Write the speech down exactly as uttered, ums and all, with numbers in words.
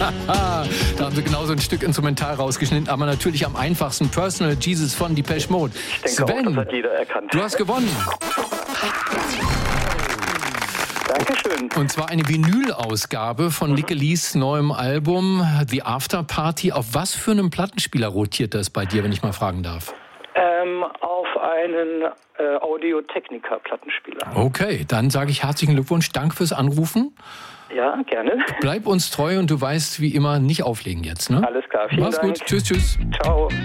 Da haben sie genau so ein Stück Instrumental rausgeschnitten, aber natürlich am einfachsten Personal Jesus von Depeche Mode. Ich denke Sven, auch, das hat jeder erkannt. du hast gewonnen. Dankeschön. Und zwar eine Vinyl-Ausgabe von mhm. Likke Lies neuem Album The After Party. Auf was für einem Plattenspieler rotiert das bei dir, wenn ich mal fragen darf? Ähm, auf einen äh, Audio-Technica-Plattenspieler. Okay, dann sage ich herzlichen Glückwunsch. Danke fürs Anrufen. Ja, gerne. Bleib uns treu und du weißt, wie immer, nicht auflegen jetzt. Ne? Alles klar, vielen Mach's Dank. gut. Tschüss, tschüss. Ciao.